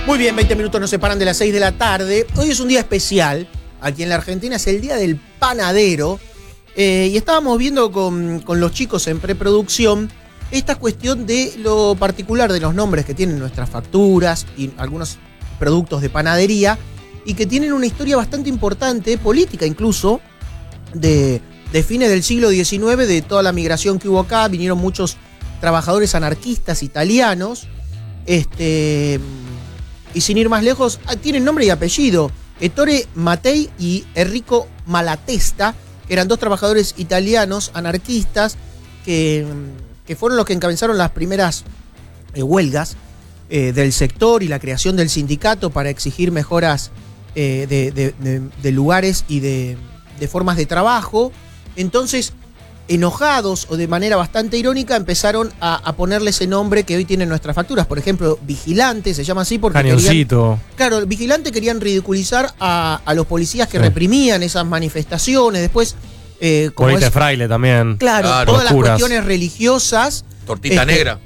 Muy bien, 20 minutos nos separan de las 6 de la tarde. Hoy es un día especial. Aquí en la Argentina es el Día del Panadero. Y estábamos viendo con los chicos en preproducción esta cuestión de lo particular de los nombres que tienen nuestras facturas y algunos productos de panadería y que tienen una historia bastante importante, política incluso, de fines del siglo XIX, de toda la migración que hubo acá. Vinieron muchos trabajadores anarquistas italianos. Y sin ir más lejos, tienen nombre y apellido. Ettore Mattei y Enrico Malatesta, que eran dos trabajadores italianos anarquistas que fueron los que encabezaron las primeras huelgas del sector y la creación del sindicato para exigir mejoras de lugares y de formas de trabajo. Entonces, enojados o de manera bastante irónica, empezaron a ponerle ese nombre que hoy tienen nuestras facturas. Por ejemplo, Vigilante se llama así porque Cañoncito. Claro, Vigilante querían ridiculizar a los policías que reprimían esas manifestaciones. Después, Bonita Fraile también. Claro, todas las cuestiones religiosas. Tortita negra.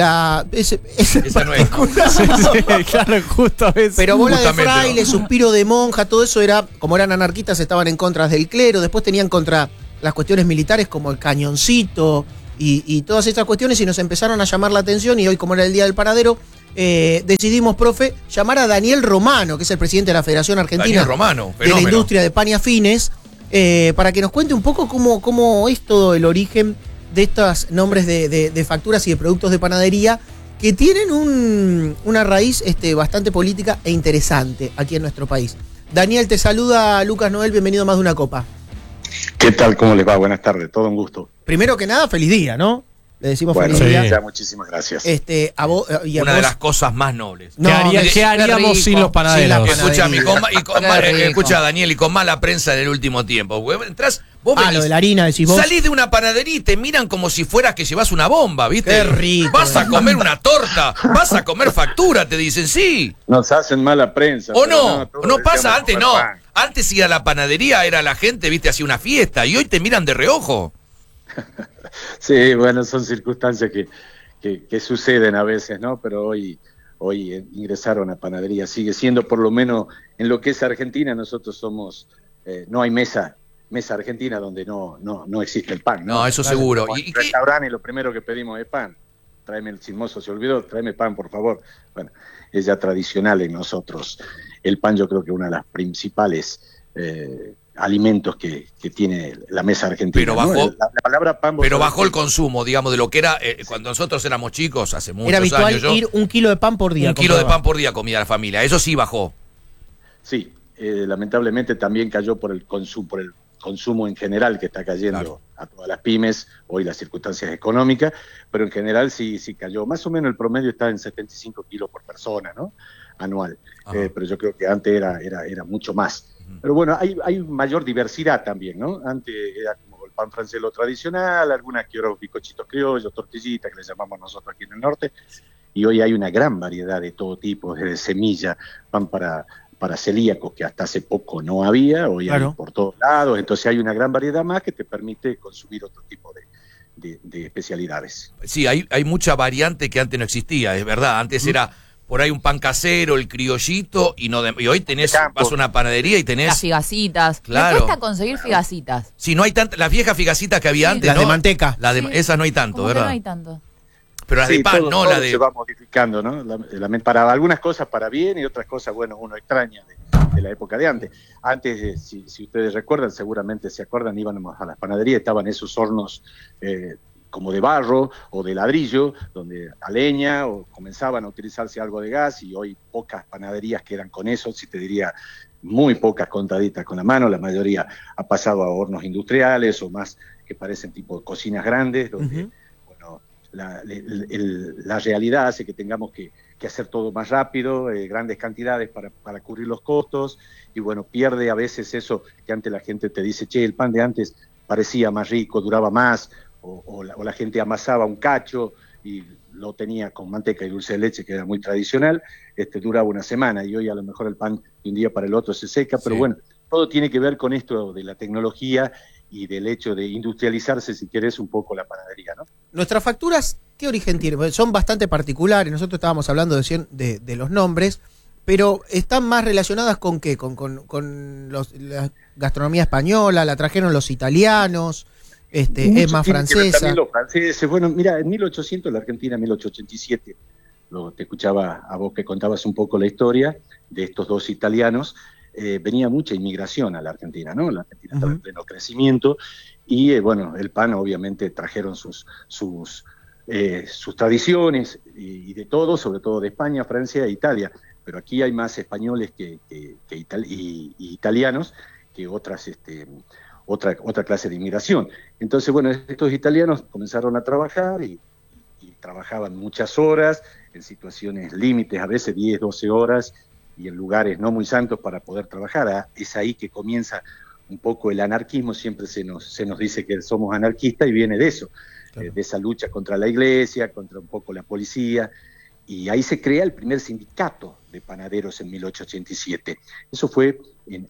Esa no es. Sí, claro, justo eso. Pero Bola de Fraile, Suspiro de Monja, todo eso era, como eran anarquistas, estaban en contra del clero. Después tenían contra las cuestiones militares como el Cañoncito y todas estas cuestiones, y nos empezaron a llamar la atención. Y hoy, como era el Día del Panadero, decidimos, profe, llamar a Daniel Romano, que es el presidente de la Federación Argentina de la Industria de Pan y Afines, para que nos cuente un poco cómo es todo el origen de estos nombres de facturas y de productos de panadería que tienen una raíz bastante política e interesante aquí en nuestro país. Daniel, te saluda Lucas Noel, bienvenido a Más de una Copa. ¿Qué tal? ¿Cómo les va? Buenas tardes, todo un gusto. Primero que nada, feliz día, ¿no? Le decimos bueno, feliz día. Ya, muchísimas gracias. A vos, y a una vos, de las cosas más nobles. ¿Qué haríamos sin los panaderos? Escucha, Daniel, y con mala prensa del último tiempo. Entrás, vos venís, lo de la harina, decís vos. Salís de una panadería y te miran como si fueras que llevas una bomba, ¿viste? Qué rico. Vas a comer una torta, vas a comer factura, te dicen, sí. Nos hacen mala prensa. O no pasa antes, no. Pan. Antes ir a la panadería era la gente, ¿viste? Hacía una fiesta y hoy te miran de reojo. Sí, bueno, son circunstancias que suceden a veces, ¿no? Pero hoy ingresaron a panadería. Sigue siendo, por lo menos en lo que es Argentina, nosotros somos, no hay mesa argentina donde no existe el pan, ¿no? No, eso seguro. ¿Y restaurante, lo primero que pedimos es pan. Tráeme el chismoso, se olvidó, tráeme pan, por favor. Bueno, es ya tradicional en nosotros. El pan, yo creo que es una de las principales alimentos que tiene la mesa argentina. Pero bajó, ¿no? La palabra pan. Pero bajó el consumo, digamos, de lo que era cuando nosotros éramos chicos, hace muchos años. Era habitual ir 1 kilo de pan por día. 1 kilo de pan por día comía la familia, eso sí bajó. Sí, lamentablemente también cayó por el consumo en general que está cayendo a todas las pymes, hoy las circunstancias económicas, pero en general sí cayó. Más o menos el promedio está en 75 kilos por persona, ¿no? Anual. Pero yo creo que antes era mucho más. Pero bueno, hay mayor diversidad también, ¿no? Antes era como el pan francés lo tradicional, algunas que eran bizcochitos criollos, tortillitas, que le llamamos nosotros aquí en el norte, y hoy hay una gran variedad de todo tipo, desde semilla, pan para celíacos, que hasta hace poco no había, hoy hay por todos lados, entonces hay una gran variedad más que te permite consumir otro tipo de especialidades. Sí, hay mucha variante que antes no existía, es verdad, antes era por ahí un pan casero, el criollito, y hoy vas a una panadería y tenés... Las figacitas. Claro. Me cuesta conseguir figacitas. Sí, no hay tantas, las viejas figacitas que había antes, las ¿no? de manteca. Esas no hay tanto, Como ¿verdad? Que no hay tanto. Pero las de pan, todo, no todo la de... se va modificando, ¿no? Para algunas cosas para bien y otras cosas, bueno, uno extraña de la época de antes. Antes, si ustedes recuerdan, seguramente se acuerdan, íbamos a las panaderías, estaban esos hornos como de barro o de ladrillo, donde a leña, o comenzaban a utilizarse algo de gas, y hoy pocas panaderías quedan con eso, si te diría muy pocas contaditas con la mano, la mayoría ha pasado a hornos industriales o más que parecen tipo cocinas grandes, donde la realidad hace que tengamos que hacer todo más rápido, grandes cantidades para cubrir los costos, y bueno, pierde a veces eso que antes la gente te dice, che, el pan de antes parecía más rico, duraba más, o la gente amasaba un cacho y lo tenía con manteca y dulce de leche, que era muy tradicional, duraba una semana, y hoy a lo mejor el pan de un día para el otro se seca, pero bueno, todo tiene que ver con esto de la tecnología y del hecho de industrializarse, si querés, un poco la panadería, ¿no? Nuestras facturas, ¿qué origen tienen? Son bastante particulares. Nosotros estábamos hablando de los nombres, Pero están más relacionadas con qué, la gastronomía española, la trajeron los italianos, es más francesa. También los franceses. Bueno, mira, en 1800, la Argentina, en 1887, te escuchaba a vos que contabas un poco la historia de estos dos italianos, venía mucha inmigración a la Argentina, ¿no? La Argentina estaba en pleno crecimiento y, bueno, el pan obviamente trajeron sus tradiciones y de todo, sobre todo de España, Francia e Italia. Pero aquí hay más españoles y italianos que otra clase de inmigración. Entonces, bueno, estos italianos comenzaron a trabajar y trabajaban muchas horas, en situaciones límites, a veces 10, 12 horas, y en lugares no muy santos para poder trabajar. Es ahí que comienza un poco el anarquismo. Siempre se nos dice que somos anarquistas y viene de eso, claro, de esa lucha contra la iglesia, contra un poco la policía, y ahí se crea el primer sindicato de panaderos en 1887. Eso fue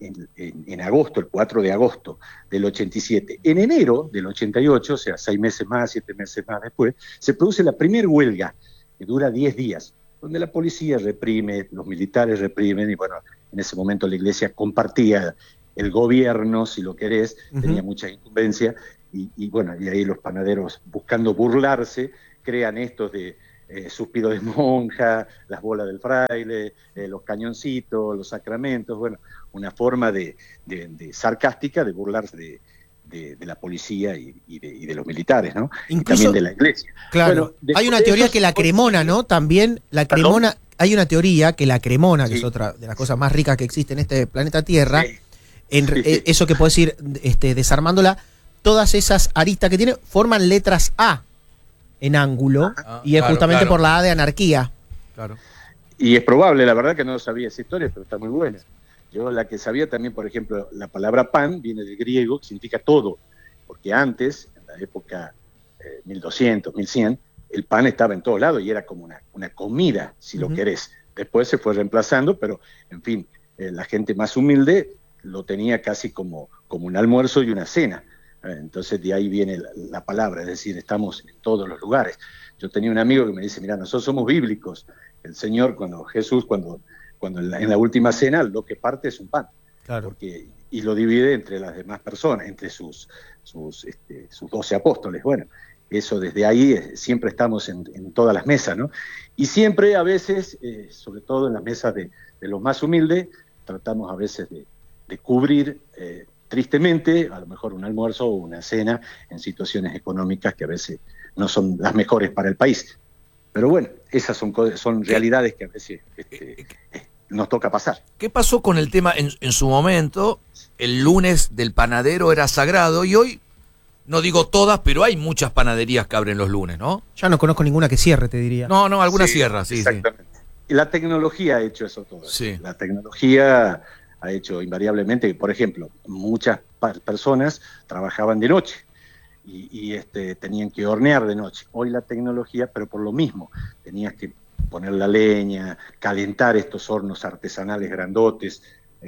en agosto, el 4 de agosto del 87. En enero del 88, o sea, 6 meses más, 7 meses más después, se produce la primera huelga, que dura 10 días, donde la policía reprime, los militares reprimen, y bueno, en ese momento la iglesia compartía el gobierno, si lo querés, tenía mucha incumbencia, y bueno, y ahí los panaderos, buscando burlarse, crean estos de suspiro de monja, las bolas del fraile, los cañoncitos, los sacramentos, bueno, una forma de sarcástica de burlarse de la policía y de los militares, ¿no? Incluso, y también de la iglesia. Claro, bueno, hay una teoría que la cremona, ¿no? También la cremona, hay una teoría que la cremona, que es otra de las cosas más ricas que existe en este planeta Tierra, eso que puedes ir desarmándola, todas esas aristas que tiene forman letras A en ángulo, y es justamente por la A de anarquía. Claro. Y es probable, la verdad que no sabía esa historia, pero está muy buena. Yo la que sabía también, por ejemplo, la palabra pan viene del griego, que significa todo, porque antes, en la época 1200, 1100, el pan estaba en todos lados y era como una comida, si lo querés. Después se fue reemplazando, pero, en fin, la gente más humilde lo tenía casi como un almuerzo y una cena. Entonces de ahí viene la palabra, es decir, estamos en todos los lugares. Yo tenía un amigo que me dice, mira, nosotros somos bíblicos. El Señor, Jesús, cuando en la última cena, lo que parte es un pan. Claro. Y lo divide entre las demás personas, entre sus 12 apóstoles. Bueno, eso desde ahí siempre estamos en todas las mesas, ¿no? Y siempre a veces, sobre todo en las mesas de los más humildes, tratamos a veces de cubrir tristemente, a lo mejor un almuerzo o una cena en situaciones económicas que a veces no son las mejores para el país. Pero bueno, esas son realidades que a veces nos toca pasar. ¿Qué pasó con el tema en su momento? El lunes del panadero era sagrado y hoy, no digo todas, pero hay muchas panaderías que abren los lunes, ¿no? Ya no conozco ninguna que cierre, te diría. No, algunas cierran, sí. Exactamente. Sí. Y la tecnología ha hecho eso todo. Sí. La tecnología ha hecho invariablemente que, por ejemplo, muchas personas trabajaban de noche y tenían que hornear de noche. Hoy la tecnología, pero por lo mismo, tenías que poner la leña, calentar estos hornos artesanales grandotes,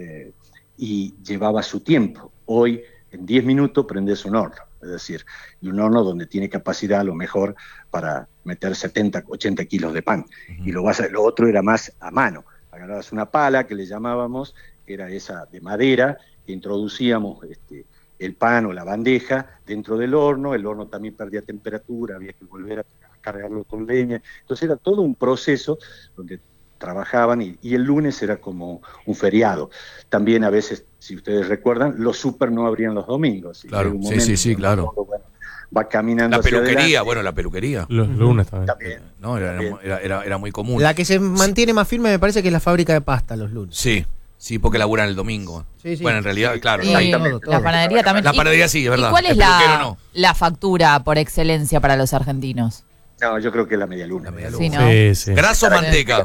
y llevaba su tiempo. Hoy, en 10 minutos, prendes un horno, es decir, y un horno donde tiene capacidad a lo mejor para meter 70, 80 kilos de pan. Y lo otro era más a mano. Agarrabas una pala, que le llamábamos, que era esa de madera, que introducíamos el pan o la bandeja dentro del horno. El horno también perdía temperatura, había que volver a cargarlo con leña. Entonces era todo un proceso donde trabajaban y el lunes era como un feriado. También a veces, si ustedes recuerdan, los súper no abrían los domingos. Claro, sí, claro. Todo, bueno, va caminando la peluquería, adelante. Bueno, la peluquería. Los lunes también. No, era muy común. La que se mantiene más firme me parece que es la fábrica de pasta los lunes. Sí, porque laburan el domingo. Sí. Bueno, en realidad, claro. La panadería también. La panadería sí, es verdad. ¿Y cuál es la factura por excelencia para los argentinos? No, yo creo que es la media luna. Sí, ¿no? Sí. ¿Graso o manteca?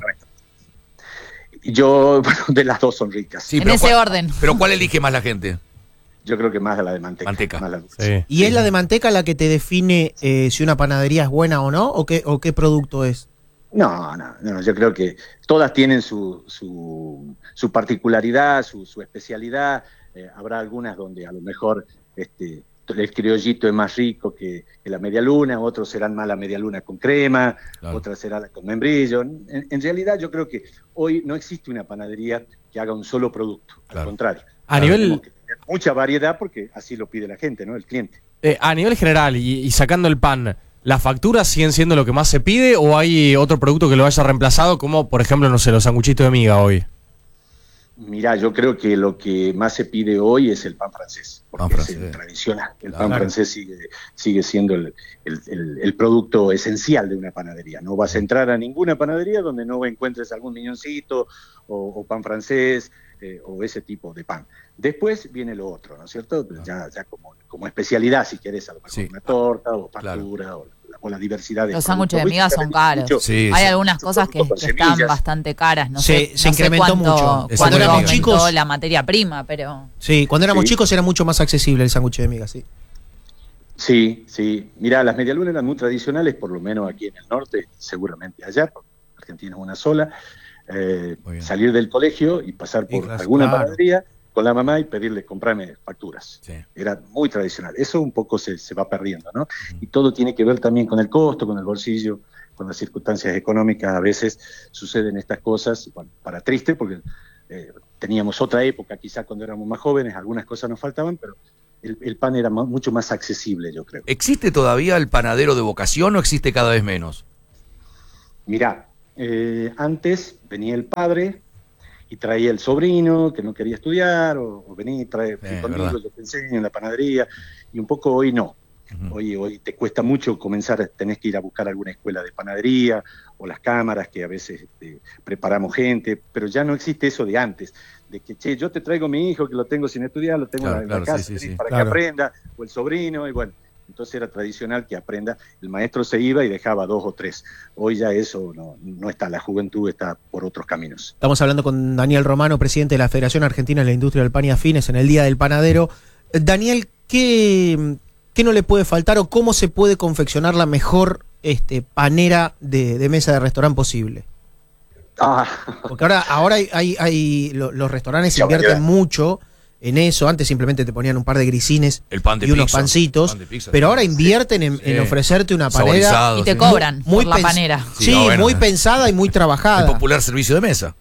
Yo, de las dos son ricas. Sí, en ese orden. ¿Pero cuál elige más la gente? Yo creo que más la de manteca. Más la sí. ¿Y es la de manteca la que te define si una panadería es buena o no? ¿O qué producto es? No, yo creo que todas tienen su particularidad, su especialidad. Habrá algunas donde a lo mejor el criollito es más rico que la medialuna, otros serán más la medialuna con crema, claro. Otras será la con membrillo. En realidad yo creo que hoy no existe una panadería que haga un solo producto, claro. Al contrario. A nivel... Que tener mucha variedad porque así lo pide la gente, ¿no? El cliente. A nivel general y sacando el pan, ¿las facturas siguen siendo lo que más se pide o hay otro producto que lo haya reemplazado, como por ejemplo, no sé, los sanguchitos de miga hoy? Mirá, yo creo que lo que más se pide hoy es el pan francés, porque es el tradicional. El pan francés sigue siendo el producto esencial de una panadería. No vas a entrar a ninguna panadería donde no encuentres algún miñoncito o pan francés o ese tipo de pan. Después viene lo otro, ¿no es cierto? Ya como especialidad, si querés, a lo mejor una torta o factura, claro. o la diversidad de los sándwiches de miga son caros. Sí, hay algunas cosas que están bastante caras. No sé, se incrementó mucho. Cuando éramos chicos, la materia prima, pero... Sí, cuando éramos chicos era mucho más accesible el sándwich de miga, sí. Sí. Mirá, las medialunas eran muy tradicionales, por lo menos aquí en el norte, seguramente allá, porque Argentina es una sola. Salir del colegio y pasar por alguna panadería con la mamá y pedirle, comprarme facturas. Sí. Era muy tradicional. Eso un poco se va perdiendo, ¿no? Y todo tiene que ver también con el costo, con el bolsillo, con las circunstancias económicas. A veces suceden estas cosas, bueno, para triste, porque teníamos otra época, quizá cuando éramos más jóvenes, algunas cosas nos faltaban, pero el pan era mucho más accesible, yo creo. ¿Existe todavía el panadero de vocación o existe cada vez menos? Mirá, antes venía el padre y traía el sobrino que no quería estudiar, o venía y trae conmigo, yo te enseño en la panadería, y un poco hoy no. Hoy te cuesta mucho comenzar, tenés que ir a buscar alguna escuela de panadería, o las cámaras que a veces preparamos gente, pero ya no existe eso de antes, de que, che, yo te traigo a mi hijo que lo tengo sin estudiar, lo tengo en la casa para que aprenda, o el sobrino, y bueno. Entonces era tradicional que aprenda, el maestro se iba y dejaba 2 o 3. Hoy ya eso no está, la juventud está por otros caminos. Estamos hablando con Daniel Romano, presidente de la Federación Argentina de la Industria del Pan y Afines, en el Día del Panadero. Daniel, ¿qué no le puede faltar o cómo se puede confeccionar la mejor panera de mesa de restaurante posible? Porque ahora hay los restaurantes invierten mucho en eso. Antes simplemente te ponían un par de grisines y unos pancitos, pero ahora invierten en ofrecerte una panera y te cobran por la panera. Muy pensada y muy trabajada. El popular servicio de mesa.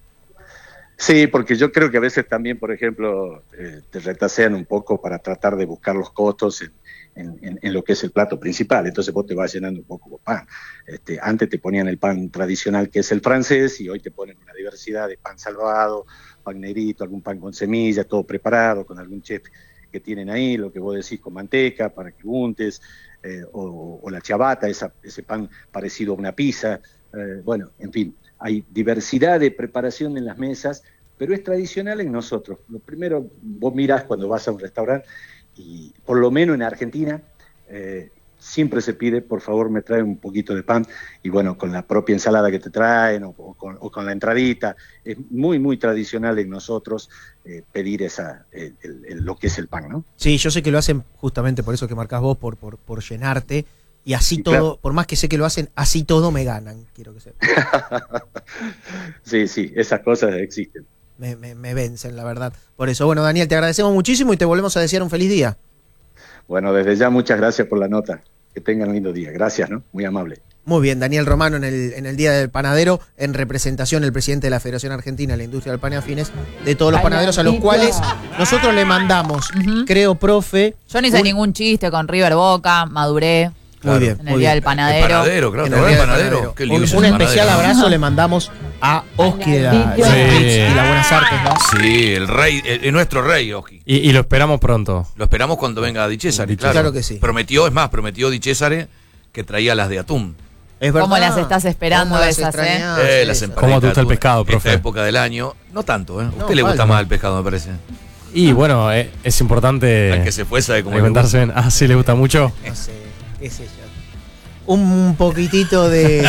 Sí, porque yo creo que a veces también, por ejemplo, te retasean un poco para tratar de buscar los costos en lo que es el plato principal. Entonces vos te vas llenando un poco de pan. Antes te ponían el pan tradicional, que es el francés, y hoy te ponen una diversidad de pan salvado, pan negrito, algún pan con semillas, todo preparado, con algún chef que tienen ahí, lo que vos decís, con manteca para que untes, o la ciabatta, ese pan parecido a una pizza. Bueno, en fin, hay diversidad de preparación en las mesas, pero es tradicional en nosotros. Lo primero, vos mirás cuando vas a un restaurante, y por lo menos en Argentina, siempre se pide, por favor, me trae un poquito de pan, y bueno, con la propia ensalada que te traen, o con la entradita. Es muy, muy tradicional en nosotros pedir lo que es el pan, ¿no? Sí, yo sé que lo hacen justamente por eso que marcás vos, por llenarte, y así todo, claro. Por más que sé que lo hacen, así todo me ganan, quiero que sepas. Sí, esas cosas existen. Me vencen, la verdad. Por eso, bueno, Daniel, te agradecemos muchísimo y te volvemos a desear un feliz día. Bueno, desde ya muchas gracias por la nota. Que tengan un lindo día. Gracias, ¿no? Muy amable. Muy bien, Daniel Romano en el Día del Panadero, en representación del presidente de la Federación Argentina de la Industria del Pan y Afines, de todos los panaderos a los cuales nosotros le mandamos, creo, profe. Yo no hice ningún chiste con River Boca, maduré. Muy bien. En el Día del Panadero. El panadero, claro. El panadero. Un especial abrazo le mandamos a Oski de la y las Buenas Artes, ¿no? Sí, el rey, nuestro rey, Oski. Y lo esperamos pronto. Lo esperamos cuando venga Di Cesare, claro. Claro que sí. Prometió Di Cesare que traía las de atún. Es verdad. ¿Cómo las estás esperando esas, las empanadas. ¿Cómo te gusta el pescado, profe? Esta época del año, no tanto, ¿eh? A usted le gusta más el pescado, me parece. Y bueno, es importante. Al que se fue sabe cómo alimentarse bien. Ah, sí, le gusta mucho. No sé, qué sé yo. un poquititito de...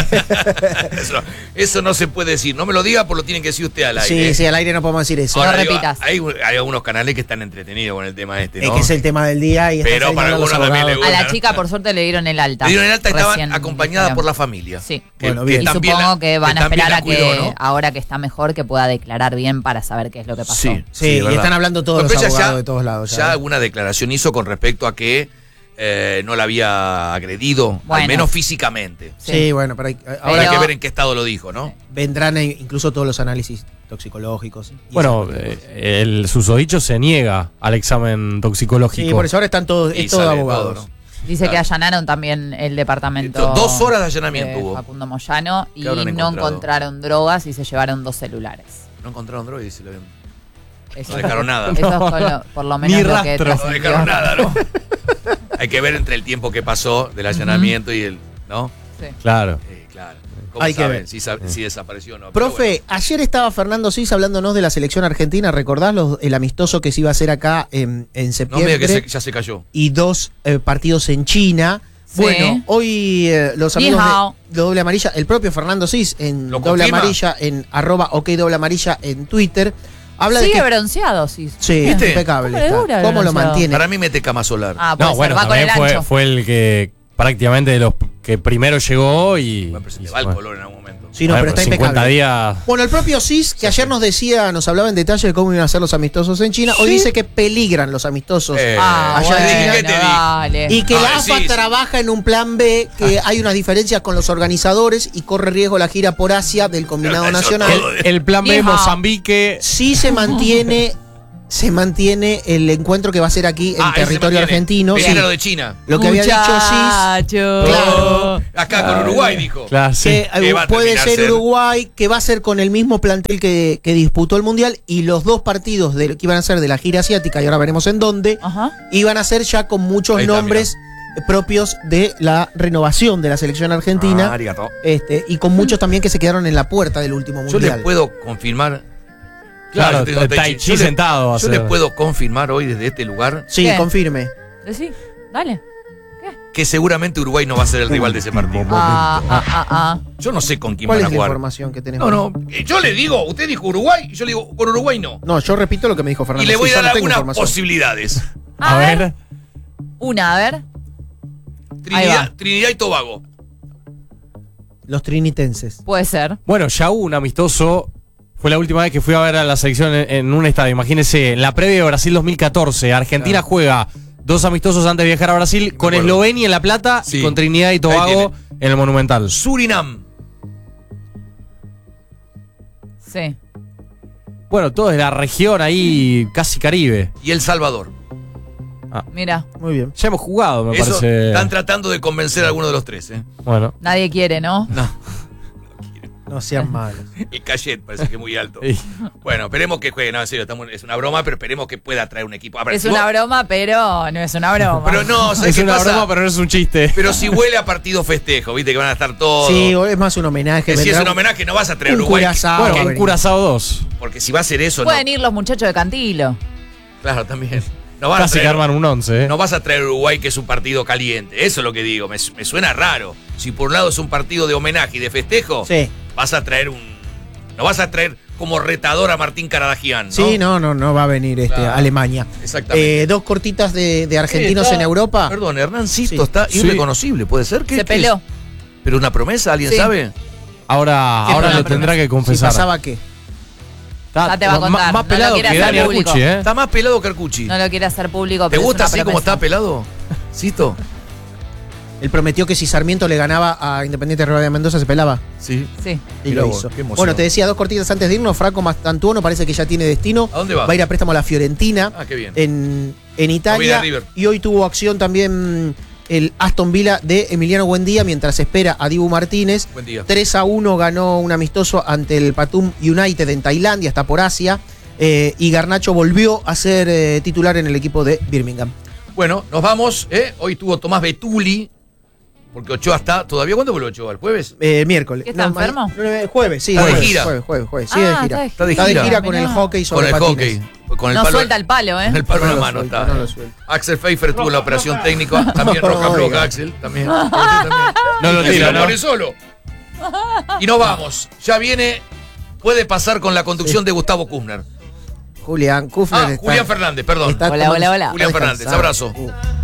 Eso no se puede decir. No me lo diga, por lo tienen que decir usted al aire. Sí, al aire no podemos decir eso. No Ahora, repitas. Hay algunos canales que están entretenidos con el tema este, ¿no? Es que es el tema del día y Pero están para saliendo los algunos también abogados. le A la chica, por suerte, le dieron el alta. Le dieron el alta y estaban Recién acompañada dijeron. por la familia. Sí. Bueno, bien. Y también supongo que van a también esperar la a cuidó, que, ¿no? ahora que está mejor, que pueda declarar bien para saber qué es lo que pasó. Sí, y verdad. están hablando todos los Pero ella abogados de todos lados. Ya alguna declaración hizo con respecto a que no la había agredido, al Bueno. menos físicamente. Sí, bueno, pero Ahora hay Pero- que ver en qué estado lo dijo, ¿no? vendrán incluso todos los análisis toxicológicos. y Bueno, ese tipo de cosas. el susodicho se niega al examen toxicológico. Sí, por eso ahora están todos, Y es todo sale abogados. todo, ¿no? Dice Claro. que allanaron también el departamento. 2 horas de allanamiento hubo. Facundo Moyano y ¿Qué habrán no encontrado? encontraron drogas y se llevaron 2 celulares. No encontraron droga y se lo habían- Eso, No dejaron nada. Eso es por lo menos Ni lo que rastro. No trascendió. dejaron nada, ¿no? Hay que ver entre el tiempo que pasó del allanamiento y el. ¿No? Sí. Claro. Claro. ¿Cómo Hay que saben ver. si desapareció o no? Pero Profe, ayer estaba Fernando Cis hablándonos de la selección argentina. ¿Recordás el amistoso que se iba a hacer acá en bueno, no me septiembre? diga que ya se cayó. Y 2 partidos en China. Sí. Bueno, hoy los amigos Ni hao. de Doble Amarilla, el propio Fernando Cis en ¿Lo Doble confirma? Amarilla, en @okdoble_amarilla en Twitter, habla Sigue de que... bronceado, sí. Sí, ¿Viste? impecable. ¿Cómo le está. dura el ¿Cómo lo bronceado? mantiene? Para mí mete cama solar. Ah, puede No, ser, bueno, va con también el ancho. fue el que prácticamente de los que primero llegó y. Bueno, pero se y le se va el fue. color en algún momento. Sí, no, Bueno, pero está 50 impecable. días. Bueno, el propio Cis, que ayer nos decía, nos hablaba en detalle de cómo iban a ser los amistosos en China, hoy dice que peligran los amistosos. Ah, Allá en bueno, China. ¿Qué te digo? dale. Y que Ah, la AFA sí. trabaja en un plan B, que hay unas diferencias con los organizadores y corre riesgo la gira por Asia del combinado Eso nacional. todo. El plan B, Ni hao. Mozambique. Sí se mantiene el encuentro que va a ser aquí en Ah, ese territorio mantiene. argentino. Pensé Sí. que era lo de China. Lo que había dicho Cis, Claro. Acá con Uruguay dijo. Claro, sí. que Que va a puede terminar ser ser- Uruguay, que va a ser con el mismo plantel que disputó el Mundial, y los 2 partidos que iban a ser de la gira asiática, y ahora veremos en dónde, Ajá. iban a ser ya con muchos Ahí está, nombres propios de la renovación de la selección argentina, Ah, arigato. y con muchos también que se quedaron en la puerta del último Yo Mundial. les puedo confirmar. Claro, yo tengo Tai Chi Yo le- sentado va a Yo ser. les puedo confirmar hoy desde este lugar Sí, ¿Qué? confirme. Sí, dale. que seguramente Uruguay no va a ser el rival de ese partido. Ah. Yo no sé con quién ¿Cuál van es a la jugar. información que tenemos? No, yo le digo, usted dijo Uruguay, y yo le digo, con Uruguay no. No, yo repito lo que me dijo Fernando. Y le voy Sí, a yo dar no tengo algunas información. posibilidades. A ver. Una, a ver. Ahí va. Trinidad y Tobago. Los trinitenses. Puede ser. Bueno, ya hubo un amistoso. Fue la última vez que fui a ver a la selección en un estadio. Imagínense, en la previa de Brasil 2014, Argentina juega 2 amistosos antes de viajar a Brasil, con acuerdo. Eslovenia en La Plata Sí. y con Trinidad y Tobago en el Monumental. Surinam. Sí. Bueno, todo es la región ahí, casi Caribe. Y El Salvador. Mira, Muy bien. Ya hemos jugado, me Eso parece. están tratando de convencer a alguno de los 3. Bueno. nadie quiere, ¿no? No, No sean malos. el Cayet parece que es muy alto. Y- Bueno, esperemos que juegue. No, en serio, es una broma, pero esperemos que pueda traer un equipo. A ver, Es si una vos- broma, pero no es una broma. Pero no, ¿sabes Es qué una pasa? broma, pero no es un chiste. Pero si huele a partido festejo, viste que van a estar todos. Sí, es más un homenaje. que si es vendrá un homenaje, no vas a traer un Uruguay. Curazao. Bueno, va a en venir. Curazao 2. Porque si va a ser eso, no. Pueden ir los muchachos de Cantilo. Claro, también. No vas, a Casi que traer, arman un 11, no vas a traer Uruguay, que es un partido caliente. Eso es lo que digo. Me suena raro. Si por un lado es un partido de homenaje y de festejo, Sí. vas a traer no vas a traer como retador a Martín Caradagian, ¿no? Sí, no va a venir Claro. Alemania. Exactamente. 2 cortitas de argentinos Está- en Europa. Perdón, Hernán Sisto Sí. está Sí. irreconocible, ¿puede ser? ¿Qué- Se qué peleó. es? ¿Pero una promesa? ¿Alguien Sí. sabe? Ahora ¿Qué lo problema? tendrá que Si confesar. pasaba qué. Ya te va a contar. Más No lo pelado quiere que hacer Dani público. Arcucci, ¿eh? Está más pelado que Arcucci. No lo quiere hacer público, ¿Te pero es gusta una así como promesa. está pelado? ¿Sisto? Él prometió que si Sarmiento le ganaba a Independiente Rivadavia de Mendoza se pelaba. Sí. Sí. Y Mirá lo vos, hizo. qué emoción. Bueno, te decía 2 cortitas antes de irnos. Franco Mastantuono parece que ya tiene destino. ¿A dónde va? Va a ir a préstamo a la Fiorentina. Ah, qué bien. En Italia. No viene a River. Y hoy tuvo acción también el Aston Villa de Emiliano Buendía mientras espera a Dibu Martínez. Buen día. 3-1 ganó un amistoso ante el Pathum United en Tailandia, está por Asia. Y Garnacho volvió a ser titular en el equipo de Birmingham. Bueno, nos vamos. Hoy tuvo Tomás Betuli Porque Ochoa está. ¿Todavía cuándo vuelve Ochoa? ¿El jueves? Miércoles. ¿Qué, está enfermo? Jueves, sí. Está de jueves, gira. Jueves. Sigue de gira. Está de Está de gira. gira con el Mirá. hockey Con sobre el patines. hockey. Con el No palo, suelta el palo, ¿eh? con el palo en No la lo mano suelta, está. no lo suelta. Axel Pfeiffer tuvo la operación técnica. También No, roja floja, oiga. Axel. También. No lo Y se tira, lo ¿no? pone solo. Y nos vamos. Ya viene. Puede pasar con la conducción de Gustavo Kufner. Julián Kufner está. Julián Fernández, perdón. está Hola, tomando- hola, hola. Julián está Fernández, descansando. abrazo.